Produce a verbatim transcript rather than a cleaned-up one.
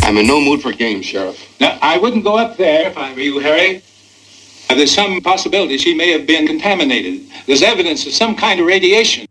I'm in no mood for games, Sheriff. Now, I wouldn't go up there if I were you, Harry. Uh, there's some possibility she may have been contaminated. There's evidence of some kind of radiation.